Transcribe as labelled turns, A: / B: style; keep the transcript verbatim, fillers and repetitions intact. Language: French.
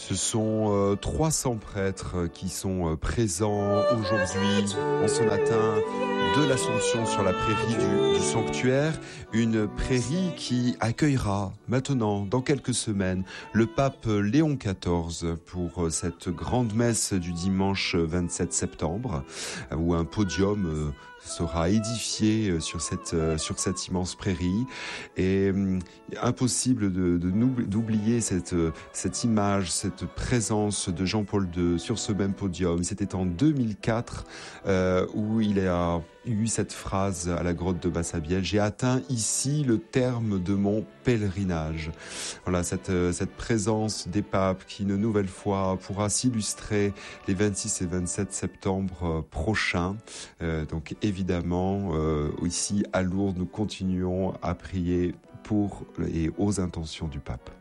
A: Ce sont euh, trois cents prêtres qui sont euh, présents aujourd'hui, en ce matin, de l'Assomption sur la prairie du, du sanctuaire. Une prairie qui accueillera maintenant, dans quelques semaines, le pape Léon quatorze pour cette grande messe du dimanche vingt-sept septembre, où un podium euh, sera édifié sur cette sur cette immense prairie, et euh, impossible de, de d'oublier cette cette image, cette présence de Jean-Paul deux sur ce même podium. C'était en deux mille quatre euh, où il a eu cette phrase à la grotte de Massabielle: j'ai atteint ici le terme de mon pèlerinage. Voilà, cette cette présence des papes qui, une nouvelle fois, pourra s'illustrer les vingt-six et vingt-sept septembre prochains. Euh, donc évidemment, euh, ici à Lourdes, nous continuons à prier pour et aux intentions du pape.